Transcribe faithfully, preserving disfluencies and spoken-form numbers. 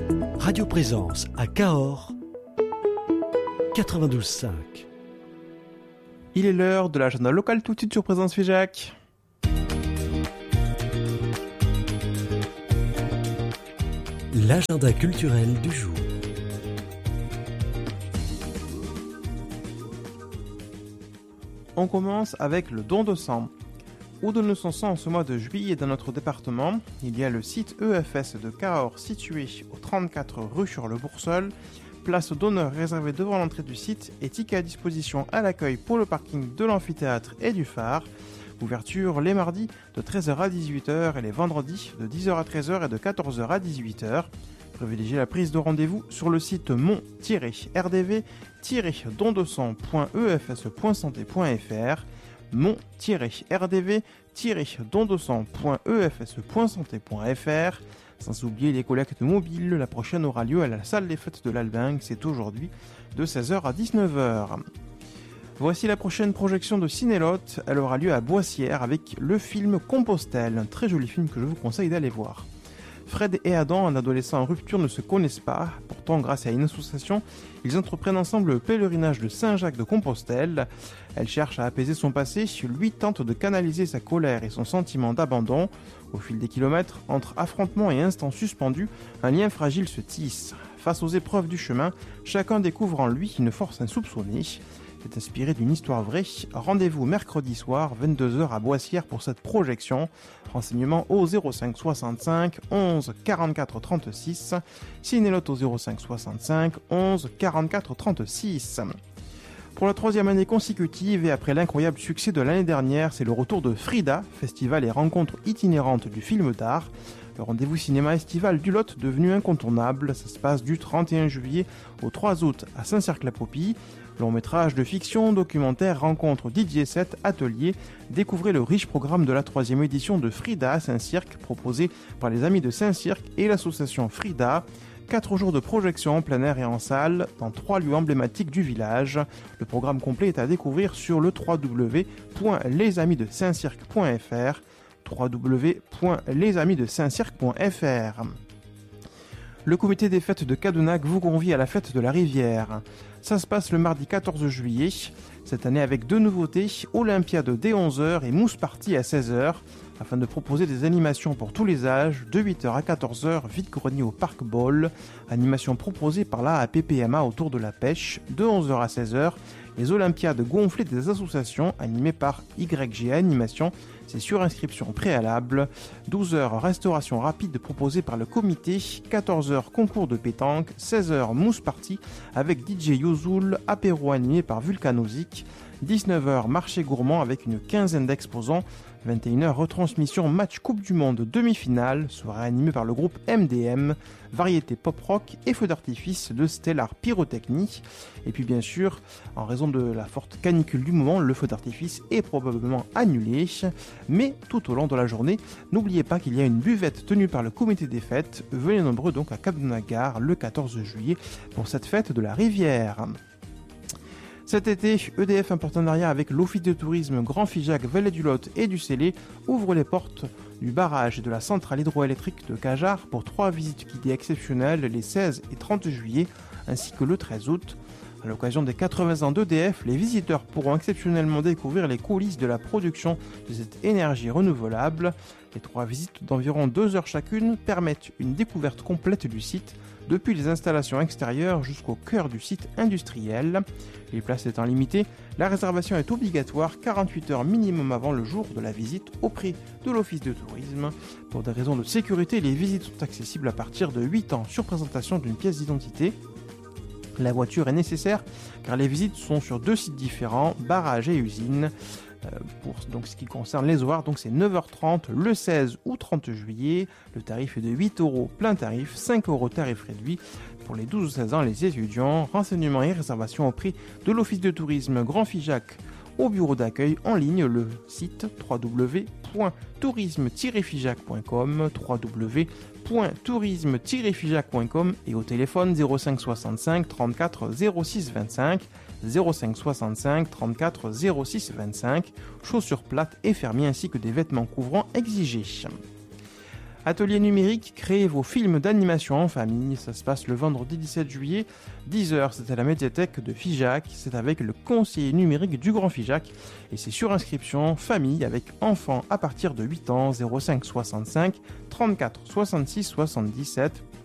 Radio Présence à Cahors, quatre-vingt-douze cinq. Il est l'heure de l'agenda local tout de suite sur Présence Figeac. L'agenda culturel du jour. On commence avec le don de sang. Où donner son sang en ce mois de juillet dans notre département? Il y a le site E F S de Cahors situé au trente-quatre rue sur le Boursol. Place d'honneur réservée devant l'entrée du site et tickets à disposition à l'accueil pour le parking de l'amphithéâtre et du phare. Ouverture les mardis de treize heures à dix-huit heures et les vendredis de dix heures à treize heures et de quatorze heures à dix-huit heures. Privilégiez la prise de rendez-vous sur le site mon R D V don de sang point e f s point santé point f r mon R D V don de sang point e f s point santé point f r. Sans oublier les collectes mobiles, la prochaine aura lieu à la salle des fêtes de l'Albingue, c'est aujourd'hui de seize heures à dix-neuf heures. Voici la prochaine projection de Cinélotte, elle aura lieu à Boissière avec le film Compostelle, un très joli film que je vous conseille d'aller voir. Fred et Adam, un adolescent en rupture, ne se connaissent pas. Pourtant, grâce à une association, ils entreprennent ensemble le pèlerinage de Saint-Jacques de Compostelle. Elle cherche à apaiser son passé, lui tente de canaliser sa colère et son sentiment d'abandon. Au fil des kilomètres, entre affrontements et instants suspendus, un lien fragile se tisse. Face aux épreuves du chemin, chacun découvre en lui une force insoupçonnée. C'est inspiré d'une histoire vraie. Rendez-vous mercredi soir, vingt-deux heures à Boissière pour cette projection. Renseignements au zéro cinq soixante-cinq onze quarante-quatre trente-six. Cinélotte au zéro cinq soixante-cinq onze quarante-quatre trente-six. Pour la troisième année consécutive et après l'incroyable succès de l'année dernière, c'est le retour de Frida, festival et rencontre itinérante du film d'art. Le rendez-vous cinéma estival du Lot devenu incontournable, ça se passe du trente et un juillet au trois août à Saint-Cercle-la-Popie. Long métrage de fiction, documentaire, rencontre, D J set, atelier. Découvrez le riche programme de la troisième édition de Frida à Saint-Cirque, proposé par les Amis de Saint-Cirque et l'association Frida. Quatre jours de projection en plein air et en salle, dans trois lieux emblématiques du village. Le programme complet est à découvrir sur le w w w point les amis de saint cirque point f r. w w w point les amis de saint cirque point f r. Le comité des fêtes de Cadenac vous convie à la fête de la rivière. Ça se passe le mardi quatorze juillet, cette année avec deux nouveautés, Olympiade dès onze heures et Mousse Party à seize heures, afin de proposer des animations pour tous les âges, de huit heures à quatorze heures, vide-grenier au Parc Ball, animation proposée par la A P P M A autour de la pêche, de onze heures à seize heures, les Olympiades gonflées des associations animées par Y G Animation, c'est sur inscription préalable, douze heures restauration rapide proposée par le comité, quatorze heures concours de pétanque, seize heures mousse party avec D J Yozoul, apéro animé par Vulcanosic, dix-neuf heures marché gourmand avec une quinzaine d'exposants, vingt et une heures retransmission match Coupe du Monde demi-finale, soirée animée par le groupe M D M, variété pop-rock et feu d'artifice de Stellar Pyrotechnie. Et puis bien sûr, en raison de la forte canicule du moment, le feu d'artifice est probablement annulé. Mais tout au long de la journée, n'oubliez pas qu'il y a une buvette tenue par le comité des fêtes. Venez nombreux donc à Cadenac le quatorze juillet pour cette fête de la rivière. Cet été, E D F en partenariat avec l'Office de tourisme Grand Figeac, Vallée du Lot et du Célé ouvre les portes du barrage et de la centrale hydroélectrique de Cajar pour trois visites guidées exceptionnelles les seize et trente juillet ainsi que le treize août. À l'occasion des quatre-vingts ans d'E D F, les visiteurs pourront exceptionnellement découvrir les coulisses de la production de cette énergie renouvelable. Les trois visites d'environ deux heures chacune permettent une découverte complète du site, depuis les installations extérieures jusqu'au cœur du site industriel. Les places étant limitées, la réservation est obligatoire quarante-huit heures minimum avant le jour de la visite auprès de l'Office de tourisme. Pour des raisons de sécurité, les visites sont accessibles à partir de huit ans sur présentation d'une pièce d'identité. La voiture est nécessaire car les visites sont sur deux sites différents, barrage et usine. Euh, pour donc, ce qui concerne les horaires, donc c'est neuf heures trente le seize ou trente juillet. Le tarif est de huit euros plein tarif, cinq euros tarif réduit. Pour les douze ou seize ans, les étudiants, renseignements et réservations auprès de l'Office de tourisme Grand Figeac au bureau d'accueil en ligne, le site w w w point tourisme tiret figeac point com, w w w point tourisme tiret figeac point com et au téléphone zéro cinq soixante-cinq trente-quatre zéro six vingt-cinq, zéro cinq soixante-cinq trente-quatre zéro six vingt-cinq, chaussures plates et fermiers ainsi que des vêtements couvrants exigés. Atelier numérique, créez vos films d'animation en famille. Ça se passe le vendredi dix-sept juillet, dix heures. C'est à la médiathèque de Figeac. C'est avec le conseiller numérique du Grand Figeac. Et c'est sur inscription famille avec enfants à partir de huit ans, zéro cinq soixante-cinq trente-quatre soixante-six soixante-dix-sept.